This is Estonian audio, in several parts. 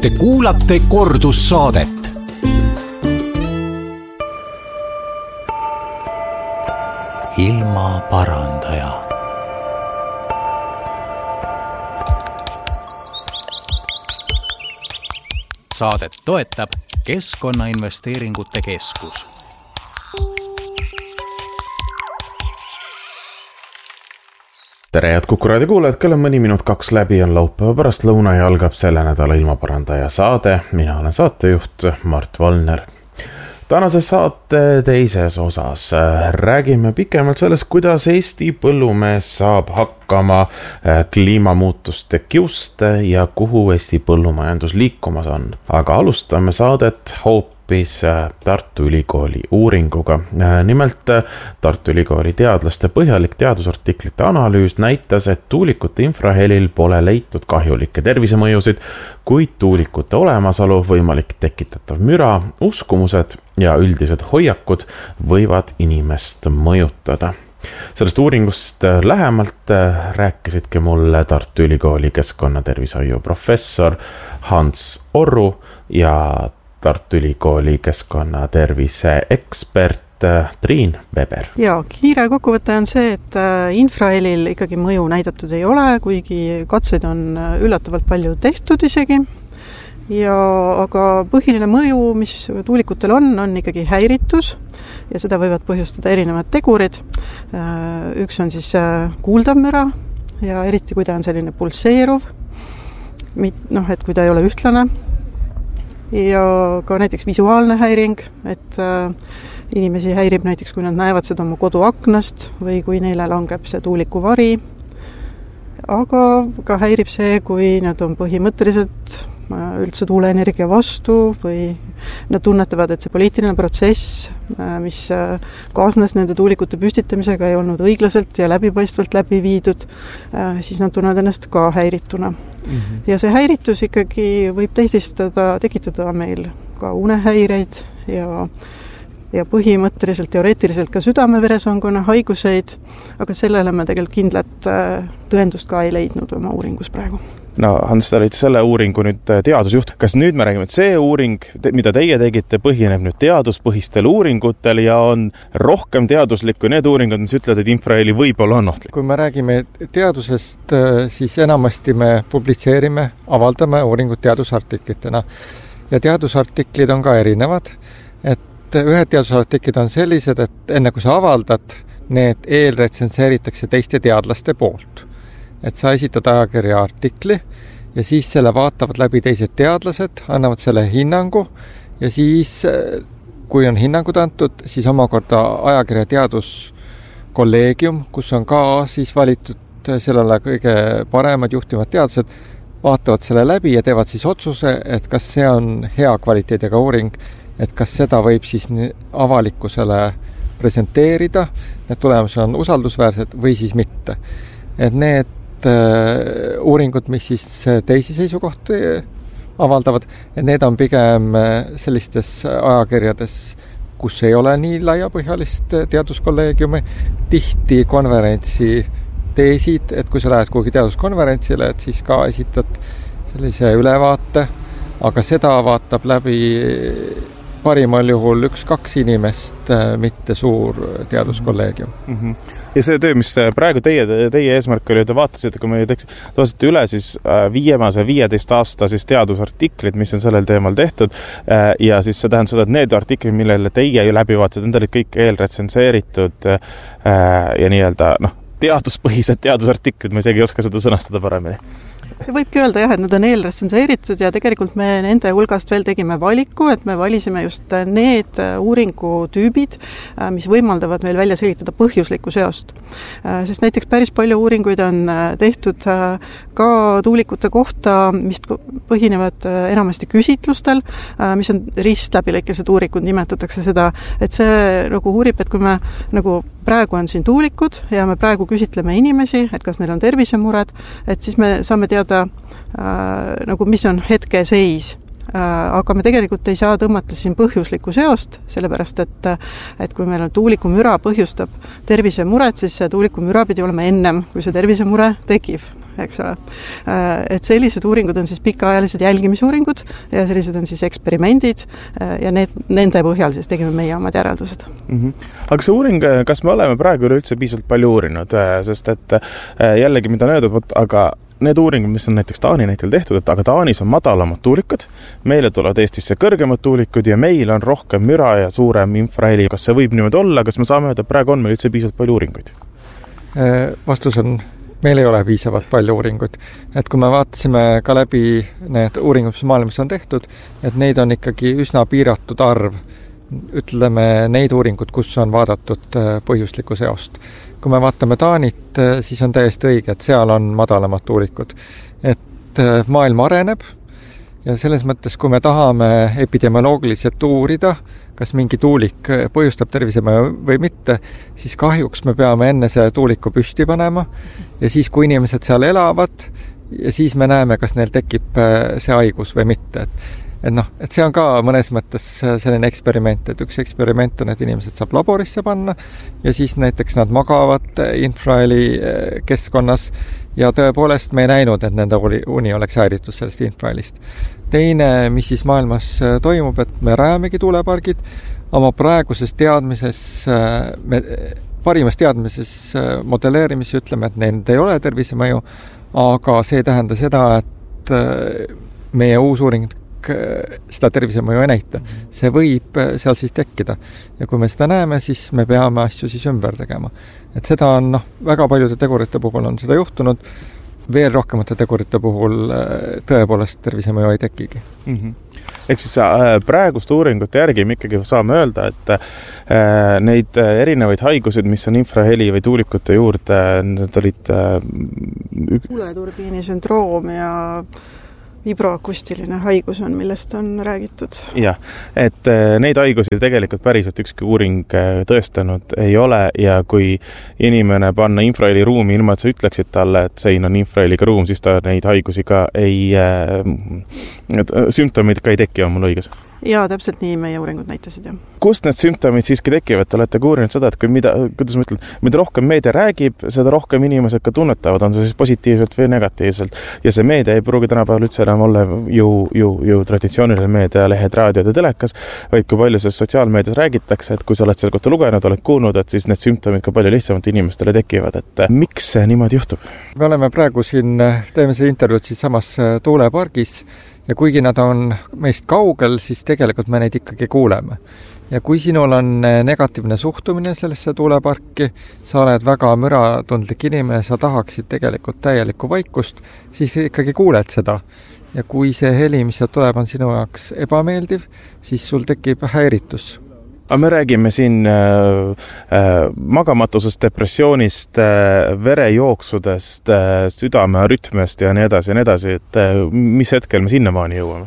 Te kuulate kordussaadet. Ilmaparandaja. Saadet toetab Keskkonnainvesteeringute Keskus. Tere, head Kuku raadio kuulajad, kell on mõni minut 2 läbi, on laupäeva pärast lõuna ja algab selle nädala ilmaparandaja saade. Mina olen saatejuht Mart Valner. Tänase saate teises osas räägime pikemalt sellest, kuidas Eesti põllumees saab hakkama kliimamuutuste kiuste ja kuhu Eesti põllumajandus liikumas on. Aga alustame saadet hoopis Tartu Ülikooli uuringuga. Nimelt Tartu Ülikooli teadlaste põhjalik teadusartiklite analüüs näitas, et tuulikute infrahelil pole leitud kahjulikke tervisemõjusid, kuid tuulikute olemasolu, võimalik tekitatav müra, uskumused ja üldised hoiakud võivad inimest mõjutada. Sellest uuringust lähemalt rääkisidki mulle Tartu Ülikooli keskkonnatervishoiu professor Hans Orru ja Tartu Ülikooli keskkonnatervise ekspert Triin Weber. Ja, kiire kokkuvõte on see, et infrahelil ikkagi mõju näidatud ei ole, kuigi katseid on üllatavalt palju tehtud isegi. Aga põhiline mõju, mis tuulikutel on ikkagi häiritus ja seda võivad põhjustada erinevad tegurid. Üks on siis kuuldav müra ja eriti kui ta on selline pulseeruv, et kui ta ei ole ühtlane. Ja ka näiteks visuaalne häiring, et inimesi häirib näiteks, kui nad näevad seda oma koduaknast või kui neile langeb see tuulikuvari. Aga ka häirib see, kui nad on põhimõtteliselt üldse tuuleenergia vastu või nad tunnetavad, et see poliitiline protsess, mis kaasnes nende tuulikute püstitamisega, ei olnud õiglaselt ja läbipaistvalt läbi viidud, siis nad tunnevad ennast ka häirituna. Ja see häiritus ikkagi võib tekitada meil ka unehäireid ja põhimõtteliselt teoreetiliselt ka südame-veresoonkonna haiguseid, aga sellele me tegelikult kindlat tõendust ka ei leidnud oma uuringus praegu. No Hans, te olite selle uuringu nüüd teadusjuht. Kas nüüd me räägime, et see uuring, mida teie tegite, põhineb nüüd teaduspõhistel uuringutel ja on rohkem teaduslik kui need uuringud, mis ütlevad, et infraheli võib-olla on ohtlik? Kui me räägime teadusest, siis enamasti me publitseerime, avaldame uuringud teadusartiklitena. Ja teadusartiklid on ka erinevad, et ühed teadusartiklid on sellised, et enne kui sa avaldad, need eelretsenseeritakse teiste teadlaste poolt. Et sa esitad ajakirja artikli ja siis selle vaatavad läbi teised teadlased, annavad selle hinnangu ja siis, kui on hinnangud antud, siis omakorda ajakirja teaduskolleegium, kus on ka siis valitud sellele kõige paremad juhtivad teadlased, vaatavad selle läbi ja teevad siis otsuse, et kas see on hea kvaliteediga uuring, et kas seda võib siis avalikkusele presenteerida, need tulemused on usaldusväärsed või siis mitte. Et need uuringud, mis siis teisi seisukohti avaldavad, et need on pigem sellistes ajakirjades, kus ei ole nii laiapõhjalist teaduskolleegiumi, tihti konverentsi teesid, et kui sa lähed kuhugi teaduskonverentsile, et siis ka esitad sellise ülevaate, aga seda vaatab läbi parimal juhul 1-2 inimest, mitte suur teaduskolleegium. Ja see töö, mis praegu teie eesmärk oli, te vaatasite, kui me toosite üle siis viimase 15 aasta siis teadusartiklid, mis on sellel teemal tehtud ja siis see tähendab seda, et need artiklid, millele teie läbi vaatasite, need olid kõik eelretsenseeritud ja nii-öelda teaduspõhised teadusartiklid, ma isegi ei oska seda sõnastada paremini. Võibki öelda jah, et nad on eelretsenseeritud ja tegelikult me nende hulgast veel tegime valiku, et me valisime just need uuringutüübid, mis võimaldavad meil välja selgitada põhjuslikku seost. Sest näiteks päris palju uuringuid on tehtud ka tuulikute kohta, mis põhinevad enamasti küsitlustel, mis on ristläbilõikesed uuringud, nimetatakse seda, et see uurib, et kui me praegu on siin tuulikud ja me praegu küsitleme inimesi, et kas neil on tervisemured, et siis me saame teada, mis on hetke seis. Aga me tegelikult ei saa tõmmata siin põhjuslikku seost, sellepärast, et kui meil on tuulikumüra põhjustab tervisemured, siis see tuulikumüra pidi olema ennem, kui see tervisemure tekib. eks ole. Et sellised uuringud on siis pikaajalised jälgimisuuringud ja sellised on siis eksperimendid ja nende põhjal siis tegime meie omad järeldused. Aga see uuring, kas me oleme praegu üleüldse piisavalt palju uurinud, sest et jällegi mida on öeldud, aga need uuringud, mis on näiteks Taani näitel tehtud, et aga Taanis on madalamad tuulikud, meile tulevad Eestisse kõrgemad tuulikud ja meil on rohkem müra ja suurem infraheli. Kas see võib niimoodi olla, kas me saame öelda, et praegu on meil üldse piisavalt palju uuringuid? Vastus on, meil ei ole piisavalt palju uuringuid. Et kui me vaatasime ka läbi need uuringud, mis maailmas on tehtud, et neid on ikkagi üsna piiratud arv, ütleme neid uuringud, kus on vaadatud põhjuslikku seost. Kui me vaatame Taanit, siis on täiesti õige, et seal on madalamad tuulikud. Et maailm areneb ja selles mõttes, kui me tahame epidemioloogiliselt uurida, kas mingi tuulik põhjustab tervisemõju või mitte, siis kahjuks me peame enne see tuuliku püsti panema ja siis, kui inimesed seal elavad, ja siis me näeme, kas neil tekib see haigus või mitte. Et see on ka mõnes mõttes selline eksperiment, et üks eksperiment on, et inimesed saab laborisse panna ja siis näiteks nad magavad infraheli keskkonnas ja tõepoolest me ei näinud, et nende uni oleks häiritud sellest infrahelist. Teine, mis siis maailmas toimub, et me rajamegi tuulepargid oma praeguses teadmises, parimas teadmises modelleerimis ütleme, et neil ei ole tervisemõju, aga see ei tähenda seda, et meie uus uuring seda tervisemõju ei näita. See võib seal siis tekkida. Ja kui me seda näeme, siis me peame asju siis ümber tegema. Et seda on väga paljude tegurite puhul on seda juhtunud. Veel rohkemate tegurite puhul tõepoolest tervisemõju ei tekigi. Ehk siis praeguste uuringute järgi me ikkagi saame öelda, et neid erinevaid haigusid, mis on infraheli või tuulikute juurde, need olid tuuleturbiini sündroom ja vibroakustiline haigus on, millest on räägitud. Jah, et neid haigusi tegelikult päriselt ükski uuring tõestanud ei ole ja kui inimene panna infraheli ruumi ilma, et sa ütleksid talle, et siin on infraheliga ruum, siis ta neid haigusi ka sümptomid ka ei teki, on mul õiges? Jaa, täpselt nii meie uuringud näitasid, jah. Kust need sümptomid siiski tekivad? Te olete uurinud seda, et kui kuidas ma ütlen, mida rohkem meedia räägib, seda rohkem inimesed ka tunnetavad, on see siis positiivselt või negatiivselt. Ja see meedia ei pruugi tänapäeval üldse enam olla ju traditsiooniline meedia, lehed, raadiod ja telekas, vaid kui palju sellest sotsiaalmeedias räägitakse, et kui sa oled selle kohta lugenud, oled kuulnud, et siis need sümptomid ka palju lihtsamalt inimestele tekivad. Et miks see niimoodi juhtub? Me oleme praegu siin, teeme see intervjuud siis samas tuulepargis ja kuigi nad on meist kaugel, siis tegelikult me neid ikkagi kuuleme. Ja kui sinul on negatiivne suhtumine sellesse tuuleparki, sa oled väga müratundlik inimene, sa tahaksid tegelikult täielikku vaikust, siis ikkagi kuuled seda. Ja kui see heli, mis sealt tuleb, on sinu jaoks ebameeldiv, siis sul tekib häiritus. Aga me räägime siin magamatusest, depressioonist, verejooksudest, südamerütmest ja nii edasi, et mis hetkel me sinnamaani jõuame?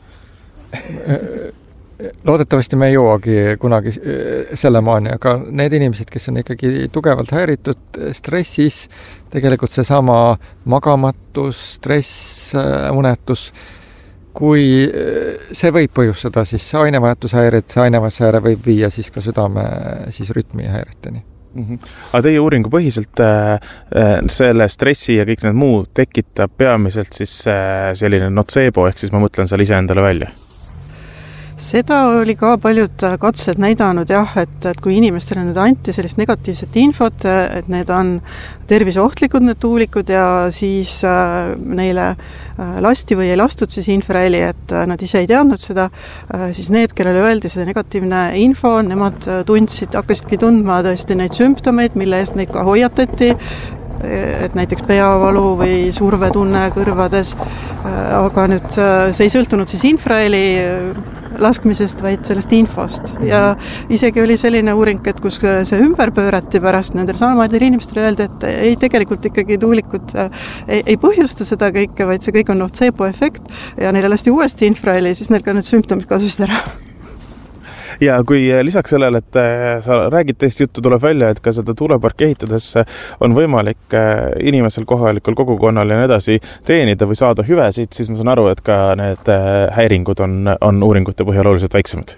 Loodetavasti me ei jõuagi kunagi selle maani, aga need inimesed, kes on ikkagi tugevalt häiritud stressis, tegelikult seesama magamatus, stress, unetus, kui see võib põhjustada siis ainevahetushäired, see ainevahetushäire võib viia siis ka südame siis rütmi häireteni. Aga teie uuringu põhiselt selle stressi ja kõik need muu tekitab peamiselt siis selline notseebo, ehk siis ma mõtlen seal ise endale välja. Seda oli ka paljud katsed näidanud jah, et kui inimestele nüüd anti sellist negatiivset infot, et need on terviseohtlikud need tuulikud ja siis neile lasti või ei lastud siis infraheli, et nad ise ei teadnud seda, siis need, kellele öeldi see negatiivne info, nemad hakkasidki tundma tõesti neid sümptomeid, mille eest neid ka hoiatati, et näiteks peavalu või survetunne kõrvades, aga nüüd see ei sõltunud siis infraheli laskmisest, vaid sellest infost. Ja isegi oli selline uuring, et kus see ümber pöörati pärast nendel samamadel inimestele öeldi, et ei tegelikult ikkagi tuulikud ei põhjusta seda kõike, vaid see kõik on notseebo-efekt ja neile lasti uuesti infraheli, siis neil ka need sümptomid kadusid ära. Ja kui lisaks sellele, et sa räägid teist juttu, tuleb välja, et ka seda tuuleparki ehitades on võimalik inimesel kohalikul kogukonnal ja nii edasi teenida või saada hüvesid, siis ma saan aru, et ka need häiringud on uuringute põhjal oluliselt väiksemad.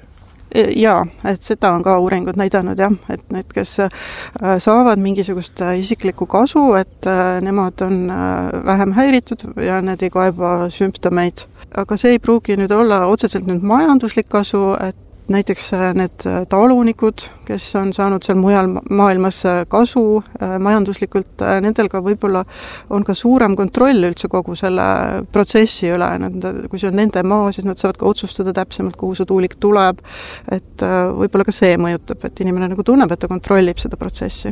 Jaa, et seda on ka uuringud näidanud jah, et need, kes saavad mingisugust isiklikku kasu, et nemad on vähem häiritud ja need ei kaeba sümptomeid. Aga see ei pruugi nüüd olla otseselt nüüd majanduslik kasu, et näiteks need talunikud, kes on saanud seal mujal maailmas kasu majanduslikult, nendel ka võib-olla on ka suurem kontroll üldse kogu selle protsessi üle. Kui see on nende maa, siis nad saavad ka otsustada täpsemalt, kuhu see tuulik tuleb. Et võib-olla ka see mõjutab, et inimene nagu tunneb, et ta kontrollib seda protsessi.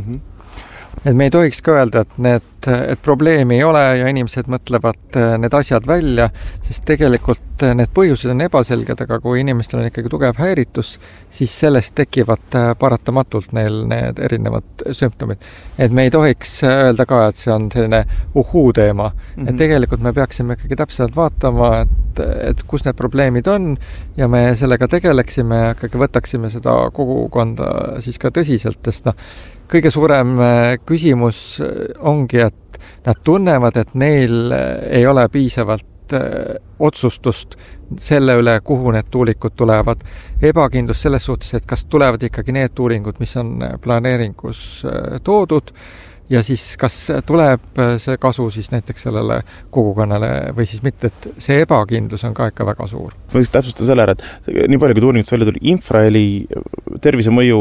Et me ei tohiks ka öelda, et probleemi ei ole ja inimesed mõtlevad need asjad välja, sest tegelikult need põhjused on ebaselged, aga kui inimestel on ikkagi tugev häiritus, siis sellest tekivad paratamatult neil need erinevad sümptomid. Et me ei tohiks öelda ka, et see on selline teema. Et tegelikult me peaksime ikkagi täpselt vaatama, et kus need probleemid on ja me sellega tegeleksime ja ikkagi võtaksime seda kogukonda siis ka tõsiselt, sest kõige suurem küsimus ongi, et nad tunnevad, et neil ei ole piisavalt otsustust selle üle, kuhu need tuulikud tulevad. Ebakindlus selles suhtes, et kas tulevad ikkagi need tuulingud, mis on planeeringus toodud ja siis kas tuleb see kasu siis näiteks sellele kogukonnale või siis mitte, et see ebakindlus on ka ikka väga suur. Ma võiks täpsustada selle ära, et nii palju kui uuringud välja tuli, infraheli tervisemõju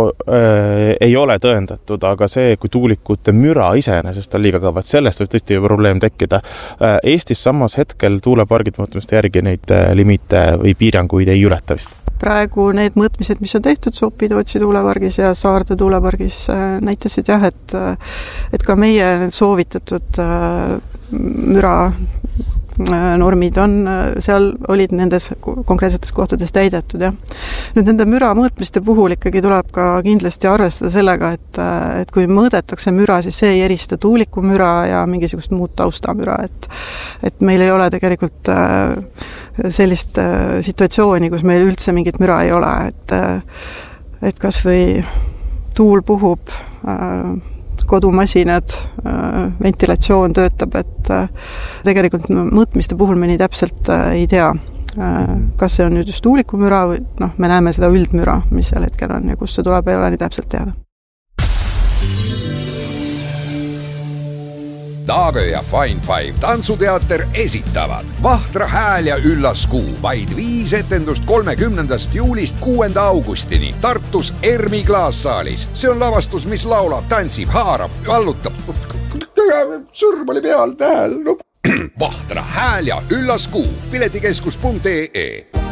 ei ole tõendatud, aga see, kui tuulikute müra iseenesest on liiga kõvad, sellest võib tõesti probleem tekkida. Eestis samas hetkel tuulepargid mõõtmiste järgi neid limiite või piiranguid ei ületa vist. Praegu need mõõtmised, mis on tehtud Sopi-Tootsi tuulepargis ja Saarde tuulepargis, näitasid jah, et ka meie need soovitatud müra normid on, seal olid nendes konkreetsetes kohtades täidetud. Ja. Nüüd nende müra mõõtmiste puhul ikkagi tuleb ka kindlasti arvestada sellega, et kui mõõdetakse müra, siis see ei erista tuuliku müra ja mingisugust muud taustamüra. Et meil ei ole tegelikult sellist situatsiooni, kus meil üldse mingit müra ei ole. Et kas või tuul puhub, kodumasinad, ventilatsioon töötab, et tegelikult mõõtmiste puhul me nii täpselt ei tea, kas see on nüüd just tuulikumüra või me näeme seda üldmüra, mis seal hetkel on ja kust see tuleb, ei ole nii täpselt teada. Taagö ja Fine Five tantsuteater esitavad Vahtra hääl ja üllas kuu. Vaid 5 etendust 30. juulist 6. augustini Tartus Ermi klaassaalis. See on lavastus, mis laulab, tantsib, haarab, vallutab. Sõrm oli peal tähel. Vahtra hääl ja üllas kuu. Piletikeskus.ee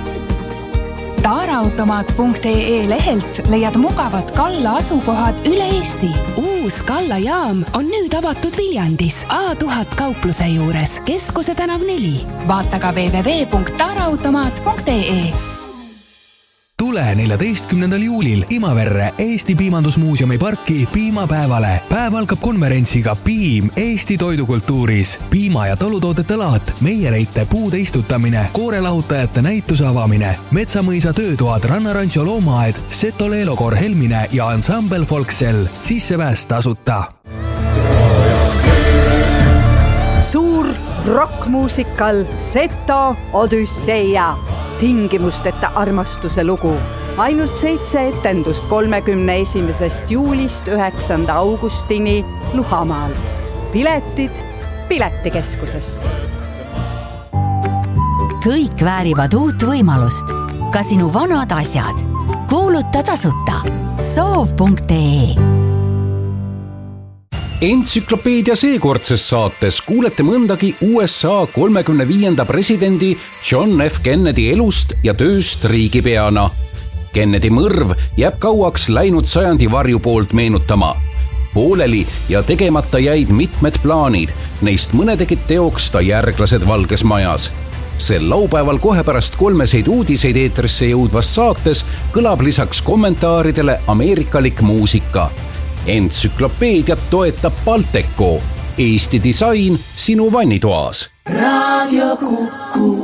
Taaraautomaat.ee lehelt leiad mugavad Kalla asukohad üle Eesti. Uus Kalla jaam on nüüd avatud Viljandis A1000 kaupluse juures, Keskuse tänav 4. Vaata ka www.taaraautomaat.ee. Tule 14. juulil Imaverre Eesti Piimandusmuuseumi parki piimapäevale. Päev algab konverentsiga Piim Eesti toidukultuuris. Piima- ja talutoodete laat, meiereite puude istutamine, koorelahutajate näituse avamine, Metsamõisa töötoad, Rannarancho loomaaed, Seto Leelokor Helmine ja ansambel Folksel. Sissepääs tasuta. Suur rockmuusikal Seto Odüsseia. Tingimusteta armastuse lugu. Ainult 7 etendust 31. juulist 9. augustini Luhamaal. Piletid Piletikeskusest. Kõik väärivad uut võimalust. Ka sinu vanad asjad. Kuuluta tasuta. Soov.ee Entsüklopeedia seekordses saates kuulete mõndagi USA 35. presidendi John F. Kennedy elust ja tööst riigipeana. Kennedy mõrv jääb kauaks läinud sajandi varju poolt meenutama. Pooleli ja tegemata jäid mitmed plaanid, neist mõne tegid teoks ta järglased Valges Majas. Sel laupäeval kohe pärast 3 uudiseid eetrisse jõudvas saates kõlab lisaks kommentaaridele ameerikalik muusika. Entsüklopeediat toetab Balteco. Eesti disain sinu vannitoas. Radio Kuku.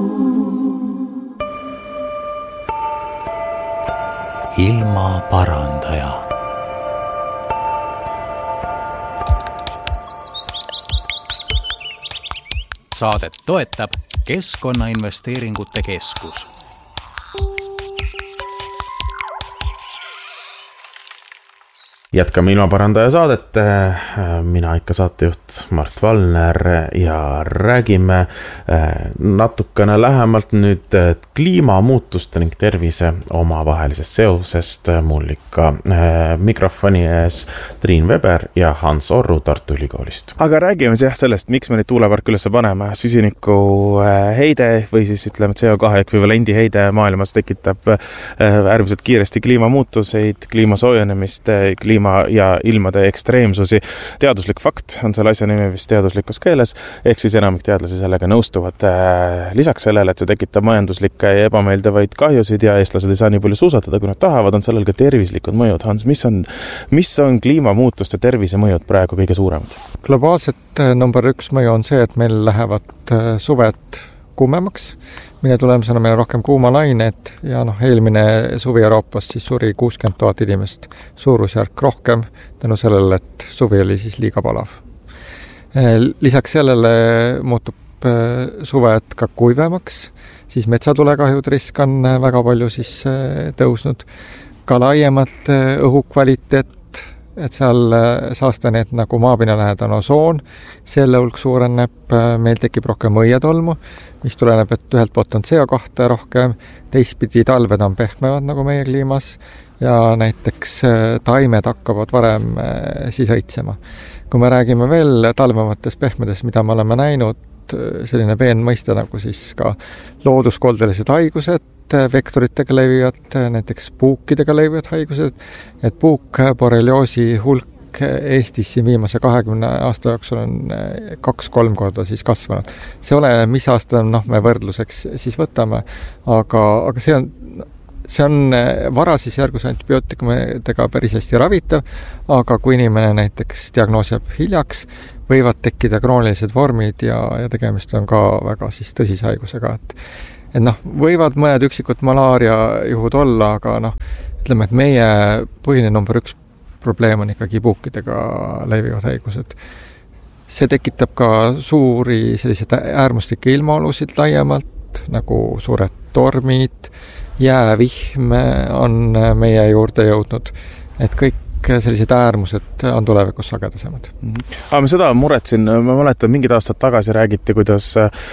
Ilma parandaja. Saadet toetab Keskkonnainvesteeringute Keskus. jätkame ilmaparandaja saadet, mina ikka saatejuht Mart Valner ja räägime natukene lähemalt nüüd kliimamuutuste ning tervise omavahelisest seosest. Mul ikka mikrofoni ees Triin Weber ja Hans Orru Tartu Ülikoolist. Aga räägime sellest, miks me neid tuuleparke üles paneme. Süsiniku heide või siis ütleme CO2 ekvivalendi heide maailmas tekitab äärmiselt kiiresti kliimamuutuseid, kliima soojenemist, kliima ja ilmade ekstreemsusi. Teaduslik fakt on selle asja nimi vist teaduslikus keeles, ehk siis enamik teadlasi sellega nõustuvad. Lisaks sellele, et see tekitab majanduslikke ja ebameeldivaid kahjusid ja eestlased ei saa nii palju suusatada, kui nad tahavad, on sellel ka tervislikud mõjud. Hans, mis on kliimamuutuste tervise mõjud praegu kõige suuremad? Globaalselt number 1 mõju on see, et meil lähevad suved kuumemaks, mille tulemusena meil on rohkem kuumalained ja eelmine suvi Euroopas siis suri 60 000 inimest, suurusjärk rohkem tänu sellele, et suvi oli siis liiga palav. Lisaks sellele muutub suved ka kuivemaks, siis metsatulekahjud risk on väga palju siis tõusnud, ka laiemalt õhukvaliteet, et seal saastaneed nagu maapinna lähedal osoon, selle hulk suureneb, meil tekib rohkem õietolmu, mis tuleneb, et ühelt poolt on CO2 rohkem, teistpidi talved on pehmevad nagu meie kliimas ja näiteks taimed hakkavad varem siis õitsema. Kui me räägime veel talvematest pehmedest, mida me oleme näinud, selline peenmõiste nagu siis ka looduskoldelised haigused, vektoritega levivad, näiteks puukidega levivad haigused, et puukborrelioosi hulk Eestis siin viimase 20 aasta jooksul on 2-3 korda siis kasvanud. See ole, mis aasta me võrdluseks siis võtame, aga see on varases järgus antibiootikumidega päris hästi ravitav, aga kui inimene näiteks diagnoosib hiljaks, võivad tekkida kroonilised vormid ja tegemist on ka väga siis tõsise haigusega, et võivad mõned üksikud malaaria juhud olla, aga ütleme, et meie põhiline number 1 probleem on ikkagi puukidega levivad haigused. See tekitab ka suuri sellised äärmuslikke ilmaolusid laiemalt, nagu suured tormid, jäävihm on meie juurde jõudnud, et kõik sellised äärmused on tulevikus sagedasemad. Aga ma seda muretsin, ma mäletan, mingid aastad tagasi räägiti, kuidas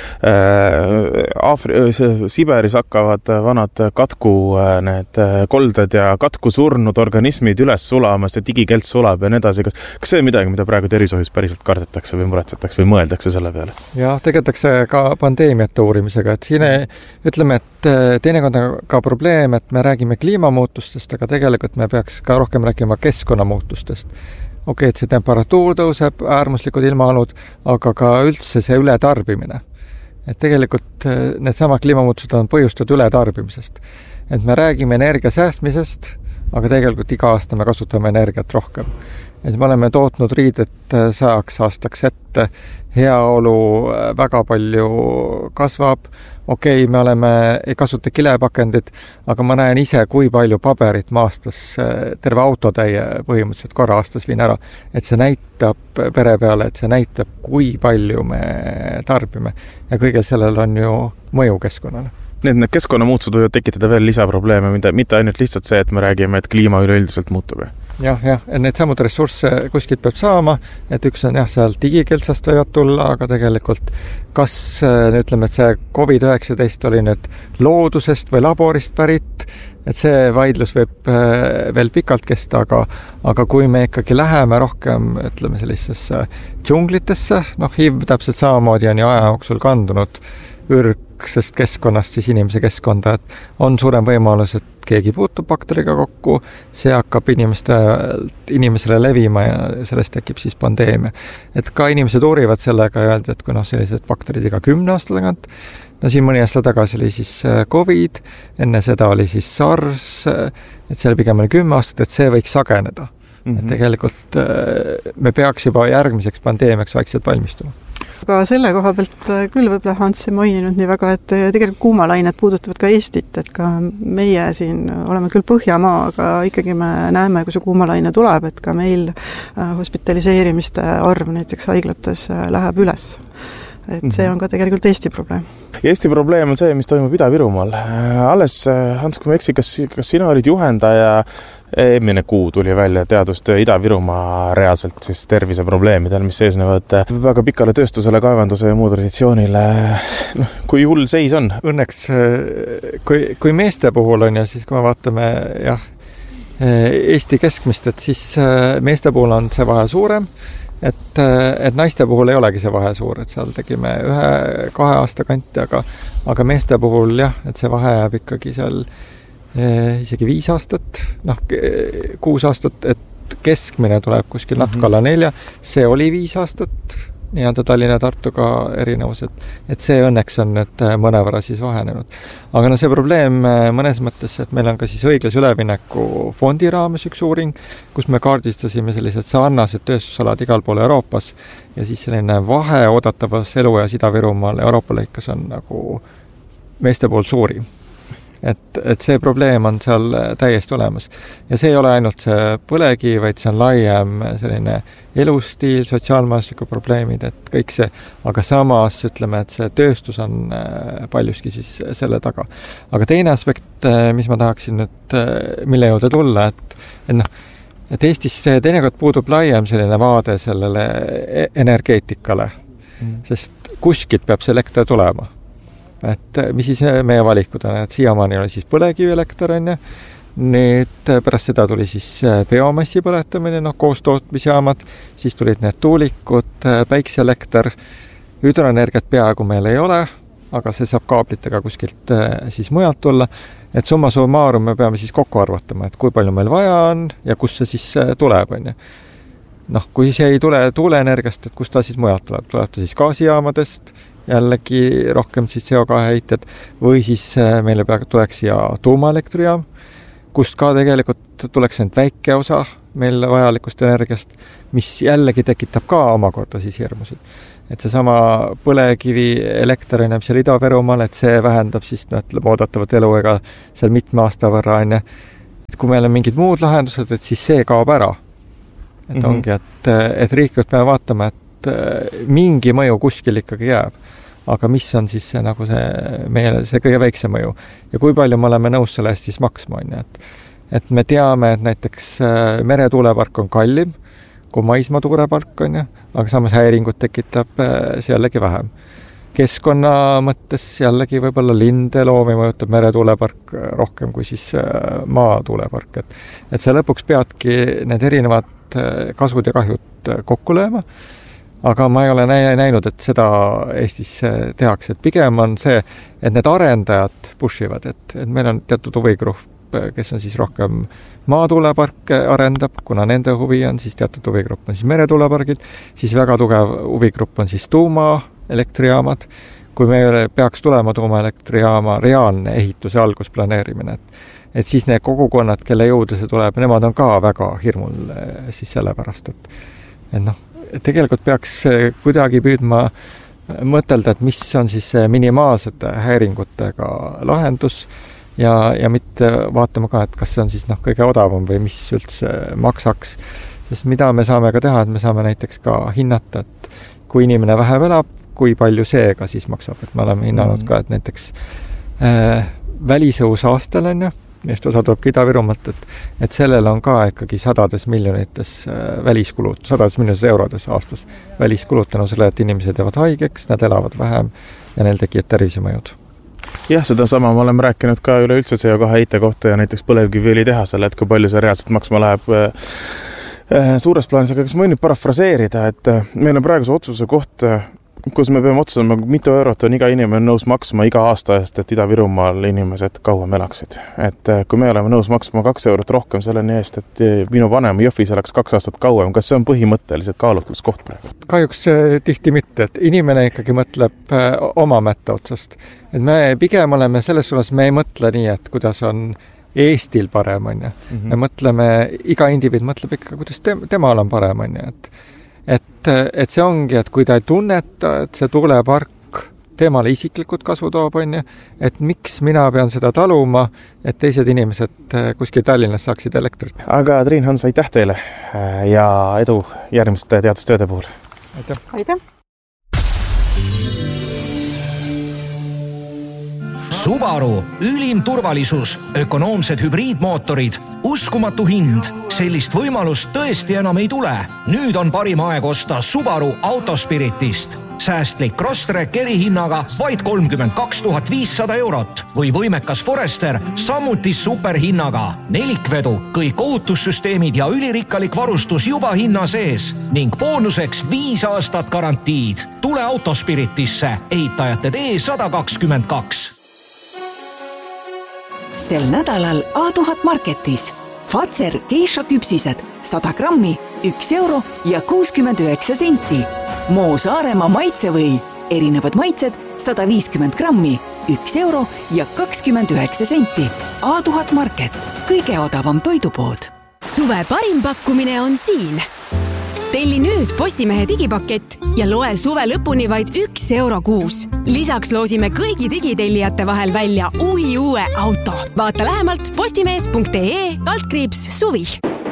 Siberis hakkavad vanad katku need kolded ja katku surnud organismid üles sulamas ja digikelt sulab ja nii edasi. Kas see on midagi, mida praegu tervishoius päriselt kardetakse või muretsetakse või mõeldakse selle peale? Ja tegeldakse ka pandeemiate uurimisega, et siin ütleme, et teinekord on ka probleem, et me räägime kliimamuutustest, aga tegelikult me peaks ka rohkem rääkima keskkonnamuutustest. Okei, et see temperatuur tõuseb, äärmuslikud ilmaalud, aga ka üldse see ületarbimine. Et tegelikult need samad kliimamuutused on põhjustatud ületarbimisest. Et me räägime energia säästmisest, aga tegelikult iga aasta me kasutame energiat rohkem. Et me oleme tootnud riidet 100 aastaks ette, heaolu väga palju kasvab, okei, me ei kasuta kilepakendit, aga ma näen ise, kui palju paberit ma aastas terve autotäie põhimõtteliselt korra aastas viin ära. Et see näitab pere peale, et see näitab, kui palju me tarbime. Ja kõigel sellel on ju mõju keskkonnale. Need keskkonnamuutused võivad tekitada veel lisaprobleeme, mitte ainult lihtsalt see, et me räägime, et kliima üleüldiselt muutub. Jah, et need samud ressursse kuskilt peab saama, et üks on seal digikeltsast võivad tulla, aga tegelikult kas, ütleme, et see COVID-19 oli nüüd loodusest või laborist pärit, et see vaidlus võib veel pikalt kesta, aga kui me ikkagi läheme rohkem, ütleme, sellisesse džunglitesse, HIV täpselt samamoodi on ju aja jooksul kandunud ürgsest keskkonnast siis inimese keskkonda, et on suurem võimalus, et keegi puutub bakteriga kokku, see hakkab inimesele levima ja sellest tekib siis pandeemia. Et ka inimesed uurivad sellega ja öeldi, et kui sellised bakterid iga 10 aasta tagant, siin mõni aasta tagasi oli siis COVID, enne seda oli siis SARS, et seal pigem oli 10 aastat, et see võiks sageneda. Et tegelikult me peaks juba järgmiseks pandeemiaks vaikselt valmistuma. Aga selle koha pealt küll võib-olla Hans ei maininud nii väga, et tegelikult kuumalained puudutavad ka Eestit, et ka meie siin oleme küll Põhjamaa, aga ikkagi me näeme, kui see kuumalaine tuleb, et ka meil hospitaliseerimiste arv näiteks haiglates läheb üles. et see on ka tegelikult Eesti probleem. Ja Eesti probleem on see, mis toimub Ida-Virumaal. Alles, Hans, kui ma eksi, kas sina olid juhendaja, eelmine kuu tuli välja teadustöö Ida-Virumaa reaalselt siis terviseprobleemidel, mis seisnevad väga pikale tööstusele, kaevanduse ja muu traditsioonile. Kui hull seis on? Õnneks, kui meeste puhul on ja siis kui me vaatame Eesti keskmist, et siis meeste puhul on see vahe suurem, et naiste puhul ei olegi see vahe suur, et seal tegime 1-2 aasta kanti, aga meeste puhul et see vahe jääb ikkagi seal isegi 5 aastat, 6 aastat, et keskmine tuleb kuskil natuke alla 4, see oli 5 aastat, nii-öelda Tallinna Tartuga erinevus, et see õnneks on nüüd mõnevõrra siis vahenenud. Aga see probleem mõnes mõttes, et meil on ka siis õiglase ülemineku fondi raames üks uuring, kus me kaardistasime sellised sarnased tööstusalad igal pool Euroopas ja siis selline vahe oodatavas elueas Ida-Virumaal Euroopa lõikas on nagu meeste pool suurim. Et see probleem on seal täiesti olemas. Ja see ei ole ainult see põlegi, vaid see on laiem selline elustiil, sotsiaalmajanduslikud probleemid, et kõik see, aga samas ütleme, et see tööstus on paljuski siis selle taga. Aga teine aspekt, mis ma tahaksin nüüd, mille juurde tulla, et Eestis teinekord puudub laiem selline vaade sellele energeetikale, sest kuskilt peab see elekter tulema. Et mis siis meie valikud on, et siiamaani oli siis põlevkivielekter, nüüd pärast seda tuli siis biomassi põletamine, koostootmisjaamad, siis tulid need tuulikud, päikseelekter, hüdroenergiat peaaegu meil ei ole, aga see saab kaablitega kuskilt siis mujalt tulla, et summa summarum me peame siis kokku arvatama, et kui palju meil vaja on ja kus see siis tuleb, kui see ei tule tuuleenergiast, et kust ta siis mujalt tuleb ta siis gaasijaamadest, jällegi rohkem siis CO2 heited või siis meile tuleks siia tuumaelektrijaam, kust ka tegelikult tuleks ainult väike osa meil vajalikust energiast, mis jällegi tekitab ka omakorda siis hirmusid. Et seesama põlekivi elekter, mis seal Ida-Virumaal, et see vähendab siis oodatavat eluega seal mitme aasta võrra. Et kui meil on mingid muud lahendused, et siis see kaob ära. Et ongi, et riiklikult peame vaatama, et mingi mõju kuskil ikkagi jääb. Aga mis on siis see, nagu meile see kõige väiksem mõju? Ja kui palju me oleme nõus selle eest siis maksma? Et me teame, et näiteks meretuulepark on kallim kui maismaa tuulepark, aga samas häiringut tekitab see jällegi vähem. Keskkonna mõttes jällegi võib-olla linde loomi mõjutab meretuulepark rohkem kui siis maatuulepark. Et see lõpuks peadki need erinevad kasvud ja kahjud kokku lööma, aga ma ei ole näinud, et seda Eestis tehakse. Et pigem on see, et need arendajad pushivad, et meil on teatud huvigrupp, kes on siis rohkem maatuuleparke arendab, kuna nende huvi on, siis teatud huvigrupp on siis meretuulepargid, siis väga tugev huvigrupp on siis tuumaelektrijaamad, kui meile peaks tulema tuumaelektrijaama reaalne ehituse algusplaneerimine, et siis need kogukonnad, kelle jõude see tuleb, nemad on ka väga hirmul siis sellepärast, et tegelikult peaks kuidagi püüdma mõtelda, et mis on siis minimaalsete häiringutega lahendus ja mitte vaatama ka, et kas see on siis kõige odavam või mis üldse maksaks. Sest mida me saame ka teha, et me saame näiteks ka hinnata, et kui inimene vähem elab, kui palju see ka siis maksab. Et me oleme hinnanud ka, et näiteks välisõhusaastel just osa tuleb Ida-Virumalt, et sellel on ka ikkagi sadades miljonites väliskulud, sadades miljonites eurodes aastas väliskulud tänu selle, et inimesed jäävad haigeks, nad elavad vähem ja neil tekivad tervisemõjud. Jah, seda sama me oleme rääkinud ka üleüldse CO2 heite kohta ja näiteks põlevkiviõli tehasele, et kui palju see reaalselt maksma läheb suures plaanis, aga kas ma võin nüüd parafraseerida, et meil on praeguse otsuse koht, kus me peame otsustama, mitu eurot on iga inimene nõus maksma iga aasta eest, et Ida-Virumaal inimesed kauem elaksid. Et kui me oleme nõus maksma 2 eurot rohkem selleni eest, et minu vanem Jõhvis elaks 2 aastat kauem, kas see on põhimõtteliselt kaalutluskoht praegu? Kahjuks tihti mitte, et inimene ikkagi mõtleb oma mätta otsast. Et me pigem oleme selles suunas, me ei mõtle nii, et kuidas on Eestil parem, Me mõtleme, iga indiviid mõtleb ikka, kuidas temal on parem, et see ongi, et kui ta ei tunneta, et see tuulepark temale isiklikud kasu toob, et miks mina pean seda taluma, et teised inimesed kuskil Tallinnas saaksid elektrit. Aga Triin, Hans, aitäh teile ja edu järgmiste teadustööde puhul. Aitäh! Subaru, ülim turvalisus, ökonoomsed hübriidmootorid, uskumatu hind. Sellist võimalust tõesti enam ei tule. Nüüd on parim aeg osta Subaru Autospiritist. Säästlik Crosstrek erihinnaga vaid 32 500 eurot või võimekas Forester samuti superhinnaga. Nelikvedu, kõik ohutussüsteemid ja ülirikkalik varustus juba hinna sees ning boonuseks 5 aastat garantiid. Tule Autospiritisse, ehitajate tee 122. Sel nädalal A1000 Marketis Fazer geisha küpsised 100 grammi, 1 euro ja 69 senti. Moo Saaremaa maitsevõi, erinevad maitsed 150 grammi, 1 euro ja 29 senti. A1000 Market, kõige odavam toidupood. Suve parim pakkumine on siin. Telli nüüd Postimehe digipakett ja loe suve lõpuni vaid 1 euro kuus. Lisaks loosime kõigi digitellijate vahel välja uue auto. Vaata lähemalt postimees.ee/suvi.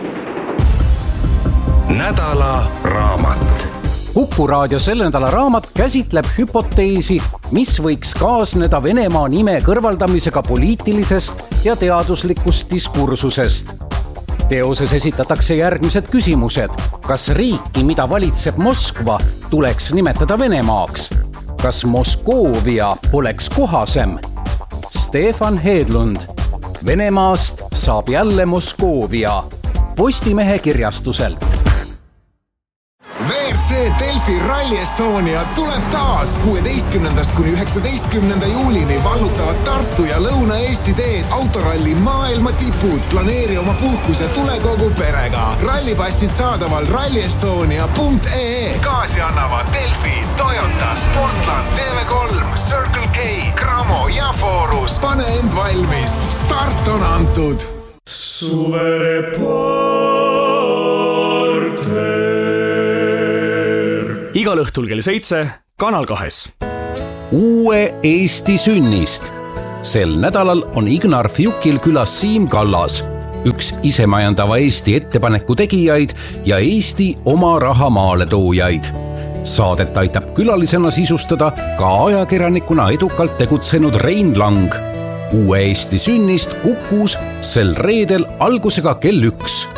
Nädala raamat. Kuku raadio selle nädala raamat käsitleb hüpoteesi, mis võiks kaasneda Venemaa nime kõrvaldamisega poliitilisest ja teaduslikust diskursusest. Teoses esitatakse järgmised küsimused. Kas riiki, mida valitseb Moskva, tuleks nimetada Venemaaks? Kas Moskoovia oleks kohasem? Stefan Hedlund. Venemaast saab jälle Moskoovia. Postimehe kirjastuselt. WRC Delfi Rally Estonia tuleb taas 16. kuni 19. juulini vallutavad Tartu ja Lõuna-Eesti teed autoralli maailma tipud. Planeeri oma puhkus ja tule kogu perega. Rallipassid saadaval rallyestonia.ee. Kaasi annavad Delfi, Toyota, Sportland, TV3, Circle K, Cramo ja Forus. Pane end valmis. Start on antud. Igal õhtul kell 7, Kanal 2. Uue Eesti sünnist. Sel nädalal on Ignar Fjukil külas Siim Kallas, üks isemajandava Eesti ettepaneku tegijaid ja Eesti oma raha maale toojaid. Saadet aitab külalisena sisustada ka ajakirjanikuna edukalt tegutsenud Rein Lang. Uue Eesti sünnist Kukus sel reedel algusega kell 1.